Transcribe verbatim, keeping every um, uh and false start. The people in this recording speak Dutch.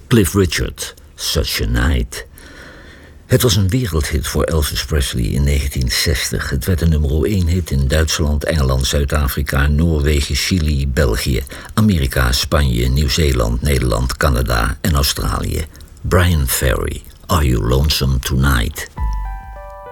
Cliff Richard, Such a Night. Het was een wereldhit voor Elvis Presley in negentien zestig. Het werd een nummer één hit in Duitsland, Engeland, Zuid-Afrika, Noorwegen, Chili, België, Amerika, Spanje, Nieuw-Zeeland, Nederland, Canada en Australië. Brian Ferry, Are You Lonesome Tonight?